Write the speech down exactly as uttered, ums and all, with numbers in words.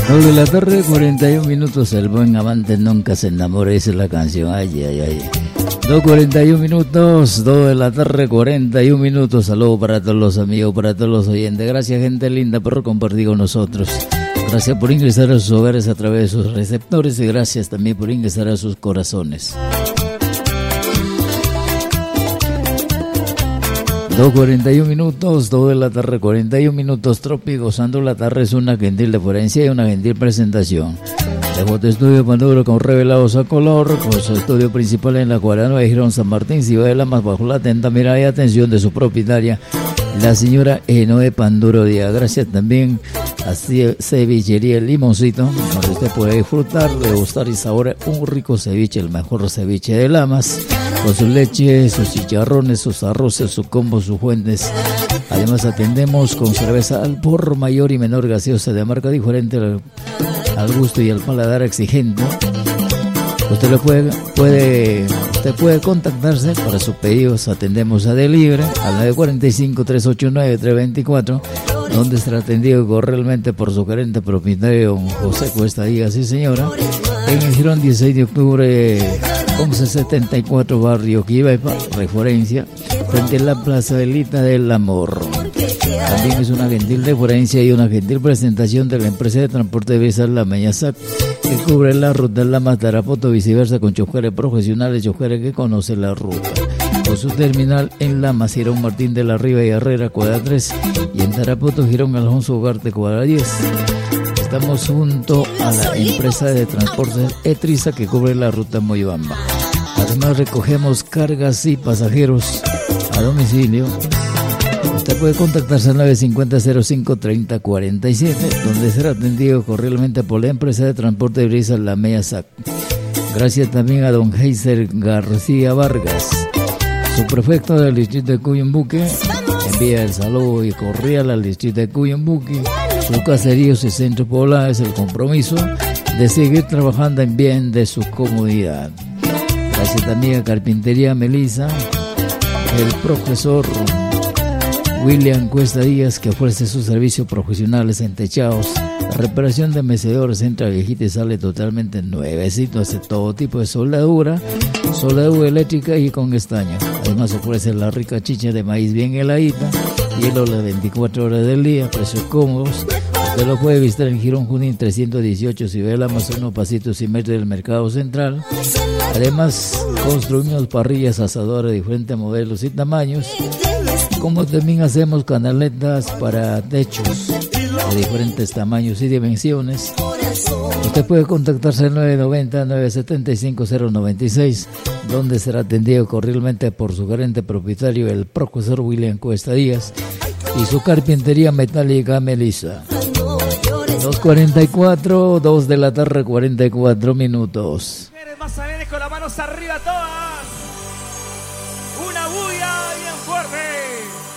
dos de la tarde, cuarenta y un minutos. El buen amante nunca se enamora, esa es la canción. Ay, ay, ay. dos cuarenta y un minutos, dos de la tarde, cuarenta y un minutos. Saludos para todos los amigos, para todos los oyentes. Gracias, gente linda, por compartir con nosotros. Gracias por ingresar a sus hogares a través de sus receptores y gracias también por ingresar a sus corazones. dos cuarenta y un minutos, dos de la tarde, cuarenta y un minutos. Tropi, gozando la tarde es una gentil deferencia y una gentil presentación. Dejo tu estudio Panduro con revelados a color, con su estudio principal en la Guarana de Girón San Martín, Ciudad de Lamas, bajo la atenta mirada y atención de su propietaria, la señora Enoe Panduro Díaz. Gracias también a Cevichería El Limoncito, donde usted puede disfrutar, degustar y saborear un rico ceviche, el mejor ceviche de Lamas, con su leche, sus chicharrones, sus arroces, su combo, sus fuentes. Además atendemos con cerveza al por mayor y menor gaseosa de marca diferente al, al gusto y al paladar exigente. Usted lo puede, puede, usted puede contactarse para sus pedidos. Atendemos a delivery al nueve cuatro cinco, tres ocho nueve, tres dos cuatro, donde será atendido cordialmente por su gerente propietario don José Cuesta Díaz y señora, en el Girón dieciséis de octubre, once setenta y cuatro, barrio Quibaipa, referencia, frente a la Plaza Delita del Amor. También es una gentil referencia y una gentil presentación de la empresa de transporte de Visas La Meñasac, que cubre la ruta Lamas Tarapoto, viceversa, con choferes profesionales, choferes que conocen la ruta. Con su terminal en Lamas, Girón Martín de la Riva y Herrera, cuadra tres, y en Tarapoto, Girón Alfonso Ugarte, cuadra diez. Estamos junto a la empresa de transportes Etriza, que cubre la ruta Moyobamba. Además, recogemos cargas y pasajeros a domicilio. Usted puede contactarse al nueve cinco cero, cero cinco, tres cero cuatro siete, donde será atendido cordialmente por la empresa de transporte de brisas La Meñasac. Gracias también a don Heiser García Vargas, subprefecto del distrito de Cuyumbuque. Envía el saludo y cordial al distrito de Cuyumbuque. Su caseríos y centro poblado es el compromiso de seguir trabajando en bien de su comunidad. Gracias también a Carpintería Melissa, el profesor William Cuesta Díaz, que ofrece sus servicios profesionales en techados, reparación de mecedores, entra viejita y sale totalmente nuevecito, hace todo tipo de soldadura, soldadura eléctrica y con estaño. Además ofrece la rica chicha de maíz bien heladita, hielo las veinticuatro horas del día, precios cómodos. Usted lo puede visitar en Girón Junín trescientos dieciocho, si ve el Amazono, pasitos y metros del Mercado Central. Además construimos parrillas asadoras de diferentes modelos y tamaños, como también hacemos canaletas para techos de diferentes tamaños y dimensiones. Usted puede contactarse al nueve nueve cero, nueve siete cinco, cero nueve seis, donde será atendido cordialmente por su gerente propietario, el profesor William Cuesta Díaz, y su carpintería metálica Melissa. dos cuarenta y cuatro, dos de la tarde, cuarenta y cuatro minutos. Más a ver, con las manos arriba todas. Una bulla bien fuerte.